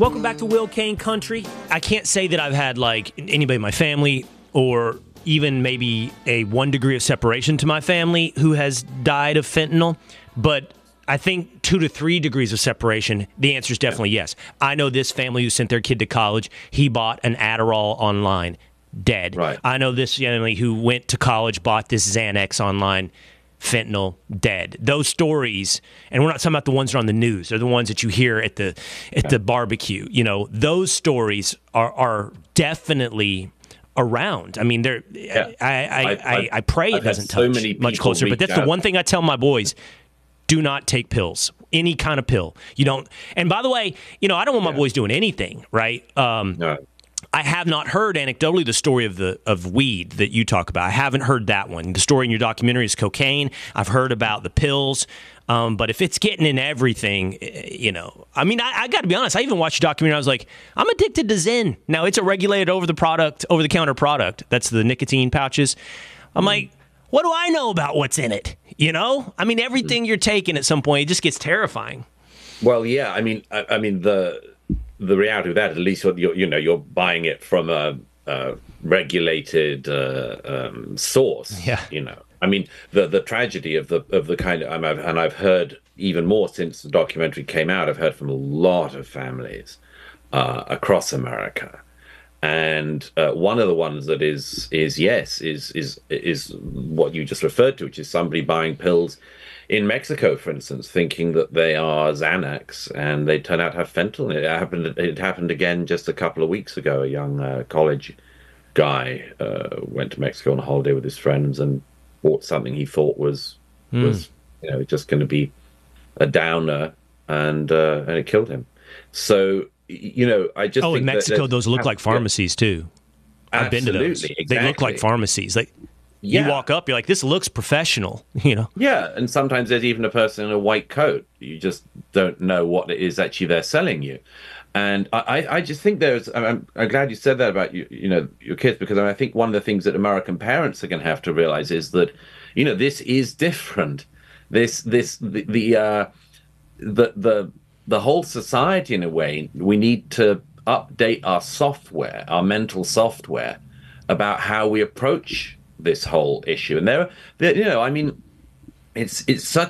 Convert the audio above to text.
Welcome back to Will Kane Country. I can't say that I've had like anybody in my family or even maybe a 1 degree of separation to my family who has died of fentanyl, but I think 2 to 3 degrees of separation, the answer is definitely yes. I know this family who sent their kid to college, he bought an Adderall online, dead. Right. I know this family who went to college, bought this Xanax online, fentanyl, dead. Those stories, and we're not talking about the ones that are on the news, they're the ones that you hear at the barbecue. You know, those stories are definitely around. I mean, they're. Yeah. I pray it doesn't so touch many much people closer. But reach that's the out. one thing I tell my boys: do not take pills, any kind of pill. You don't. And by the way, you know, I don't want my boys doing anything, right? No. I have not heard anecdotally the story of weed that you talk about. I haven't heard that one. The story in your documentary is cocaine. I've heard about the pills. But if it's getting in everything, you know, I mean, I got to be honest. I even watched a documentary. I was like, I'm addicted to Zen. Now it's a regulated over the counter product. That's the nicotine pouches. I'm like, what do I know about what's in it? You know, I mean, everything you're taking at some point, it just gets terrifying. Well, yeah. I mean, the reality of that, at least you're buying it from a regulated source. Yeah. You know, I mean, the tragedy of the kind of, and I've heard even more since the documentary came out. I've heard from a lot of families across America, and one of the ones that is what you just referred to, which is somebody buying pills in Mexico, for instance, thinking that they are Xanax, and they turn out to have fentanyl. It happened again just a couple of weeks ago. A young college guy went to Mexico on a holiday with his friends and bought something he thought was just going to be a downer, and it killed him. So I just think in Mexico, those look like pharmacies too. I've been to those. Exactly. They look like pharmacies. Like. Yeah. You walk up, you're like, this looks professional, you know? Yeah, and sometimes there's even a person in a white coat. You just don't know what it is actually they're selling you. And I just think I'm glad you said that about your kids, because I think one of the things that American parents are going to have to realize is that, this is different. The whole society, in a way, we need to update our software, our mental software, about how we approach this whole issue. And I mean, it's such